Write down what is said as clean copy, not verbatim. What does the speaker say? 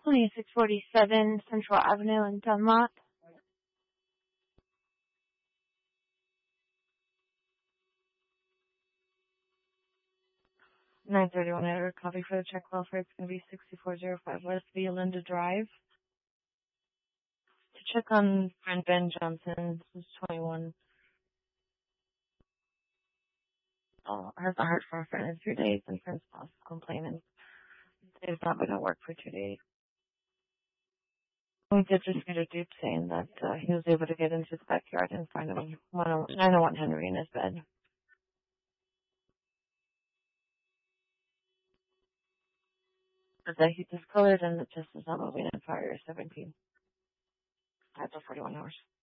2647 Central Avenue in Dunlop. 931 I ordered coffee for the check welfare. It's going to be 6405 West Violanda Drive. To check on friend Ben Johnson, this is 21. Has a heart for a friend in 3 days and friend's boss complaining. He's not going to work for 2 days. We did just get a dupe saying that he was able to get into his backyard and find him 901 Henry in his bed. But that he discolored and the chest is not moving in prior 17. After 41 hours.